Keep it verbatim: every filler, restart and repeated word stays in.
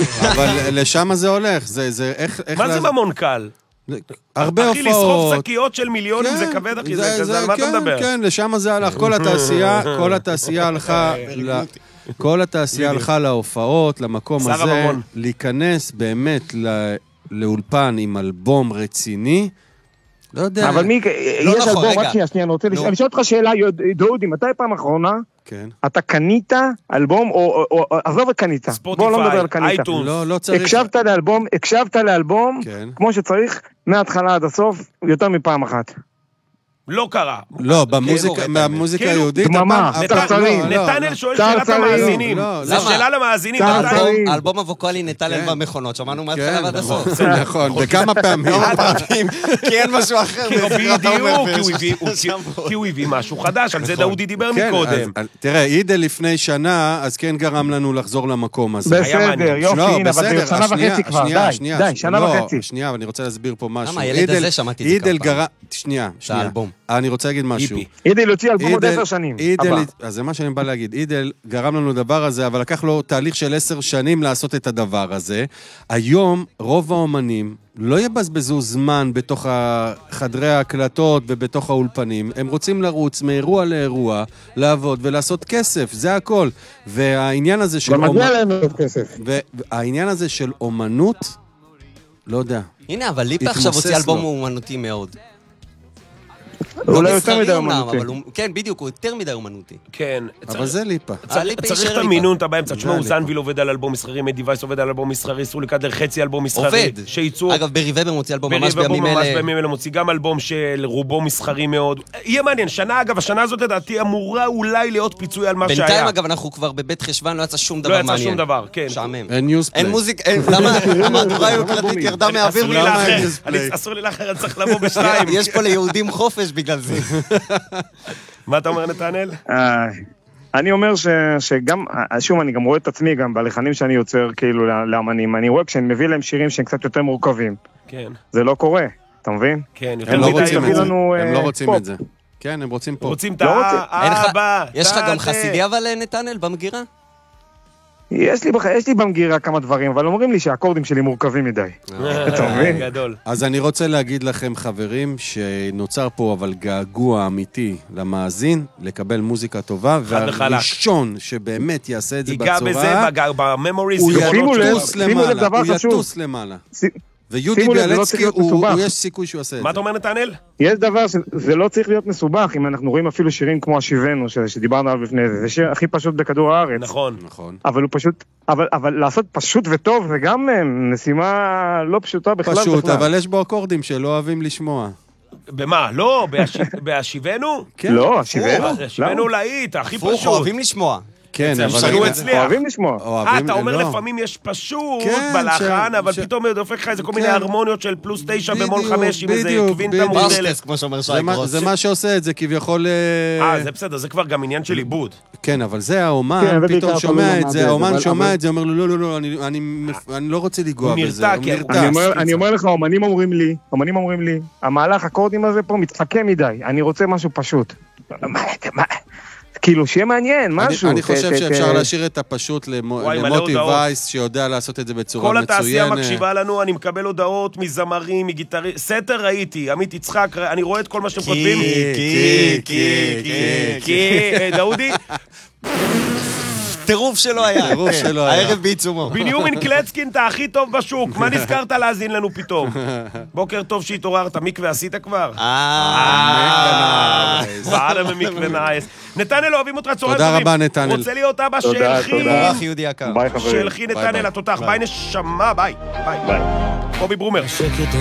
אבל לשם זה הולך. מה זה ממון קל? הרבה הופעות. אחי, לסחוב שקיות של מיליונים זה כבד, אחי, זה על מה אתה מדבר? כן, לשם זה הלך. כל התעשייה, כל התעשייה הלכה... כל התעשייה הלכה להופעות, למקום הזה, להיכנס באמת לאולפן עם אלבום רציני, לא יודע. אבל מי, יש אלבום, רק שנייה, שנייה, אני רוצה לשאול אותך שאלה, דודי, מתי פעם אחרונה, אתה קנית אלבום, או עזוב את קנית, בוא לא מדבר על קנית. לא, לא צריך. הקשבת לאלבום, הקשבת לאלבום, כמו שצריך, מההתחלה עד הסוף, יותר מפעם אחת. לא קרה. לא, במוזיקה היהודית. דממה, צרצרים. נתנאל שואל שאלת המאזינים. זה שאלה למאזינים. האלבום הווקאלי נתנאל במכונות, שמענו מהתחלה ועד הסוף. נכון, וכמה פעמים. כי אין משהו אחר. כי הוא הביא משהו חדש, על זה דודי דיבר מקודם. תראה, אידל לפני שנה, אז כן גרם לנו לחזור למקום הזה. בסדר, יופי, אבל זה שנה וחצי כבר, די, די, שנה וחצי. שנייה, אבל אני רוצה להסביר פה משהו. למה, הילד הזה שמעתי את זה כמה. שנייה, שנייה. אני רוצה להגיד משהו. אידל יוציא אלבום עוד עשר שנים. אז זה מה שאני בא להגיד. אידל גרם לנו לדבר הזה, אבל לקח לו תהליך של עשר שנים לעשות את הדבר הזה. היום רוב האומנים לא יבזבזו זמן בתוך חדרי ההקלטות ובתוך האולפנים. הם רוצים לרוץ מאירוע לאירוע, לעבוד ולעשות כסף. זה הכל. והעניין הזה של ומגיע להם לעשות כסף. והעניין הזה של אומנות, לא יודע. הנה, אבל ליפה עכשיו הוציא אלבום אומנותי מאוד. אולי יותר מדי אומנותי. כן, בדיוק, הוא יותר מדי אומנותי. כן. אבל זה ליפה. צריך את המינון, אתה באמצע. תשמעו, סנביל עובד על אלבום מסחרי, מדיווייס עובד על אלבום מסחרי, סולי קדר חצי אלבום מסחרי. עובד. אגב, בריבבר מוציא אלבום ממש בימים אלה. ממש בימים אלה מוציא גם אלבום של רובו מסחרי מאוד. יהיה מעניין, שנה אגב, השנה הזאת לדעתי אמורה אולי להיות פיצוי על מה שהיה. בינתיים אגב, אנחנו כבר בבית חשבן, לא יצא שום דבר מעניין. לא יצא שום דבר, כן. שעמם. אין ניוזפליי. אין מוזיק, למה המהדורה היוקרתית ירדה מהאוויר? אסור לי לאחר, אני צריך לבוא בשתיים. יש פה ליהודים חופש בגלל זה. מה אתה אומר, נתנאל? אני אומר שגם, שוב, אני גם רואה את עצמי גם בלחנים שאני יוצר כאילו לאמנים. אני רואה כשאני מביא להם שירים שהם קצת יותר מורכבים. כן. זה לא קורה, אתה מבין? כן, הם לא רוצים את זה. הם לא רוצים את זה. כן, הם רוצים פה. רוצים את האבא. יש לך גם חסידי אבל נתנאל במגירה? יש לי, יש לי במגירה כמה דברים, אבל אומרים לי שהאקורדים שלי מורכבים מדי. אתה מבין? גדול. אז אני רוצה להגיד לכם, חברים, שנוצר פה אבל געגוע אמיתי למאזין, לקבל מוזיקה טובה, והראשון שבאמת יעשה את זה בצורה, ייגע בזה, בממוריז, הוא יטוס למעלה, הוא יטוס למעלה. ויודי ביאלצקי, יש סיכוי שהוא עושה את זה. מה אתה אומר, נתנאל? יש דבר שזה לא צריך להיות מסובך, אם אנחנו רואים אפילו שירים כמו השיבנו, שדיברנו עליו לפני זה, זה שיר הכי פשוט בכדור הארץ. נכון. נכון. אבל הוא פשוט, אבל לעשות פשוט וטוב, זה גם משימה לא פשוטה בכלל. פשוט, אבל יש בו אקורדים שלא אוהבים לשמוע. במה? לא? בהשיבנו? לא, השיבנו. השיבנו להיט, הכי פשוט. הפוך, אוהבים לשמוע. כן, אבל אוהבים לשמוע. אה, אתה אומר לפעמים יש פשוט בלחן, אבל פתאום דופק לך איזה כל מיני הרמוניות של פלוס תשע במול חמש עם איזה קווינטה מודלת. כמו שאומר שי גרוס. זה מה שעושה את זה, כביכול... אה, זה בסדר, זה כבר גם עניין של עיבוד. כן, אבל זה האומן, פתאום שומע את זה, האומן שומע את זה, אומר לו, לא, לא, לא, אני לא רוצה לגוע בזה. אני אומר לך, האומנים אומרים לי, האומנים אומרים לי, המהלך הקורדים הזה פה מתחכה מדי, אני רוצה משהו פשוט. כאילו, שיהיה מעניין, משהו. אני חושב שאפשר להשאיר את הפשוט למוטי וייס, שיודע לעשות את זה בצורה מצוינת. כל התעשייה מקשיבה לנו, אני מקבל הודעות מזמרים, מגיטרי... סתר ראיתי, עמית יצחק, אני רואה את כל מה שאתם כותבים. כי, כי, כי, כי, דאודי? טירוף שלו היה. טירוף שלו היה. הערב בעיצומו. בנימין קלצקין, אתה הכי טוב בשוק. מה נזכרת להאזין לנו פתאום? בוקר טוב שהתעוררת, מקווה עשית כבר? אה, בעלה ממקווה נאייס. נתנאל, אוהבים אותך צהריים טובים. תודה רבה, נתנאל. רוצה להיות אבא של חי. תודה, אחי יהודי יקר. ביי, חברים. של חי נתנאל, התותח. ביי נשמה, ביי. ביי. קובי ברומר.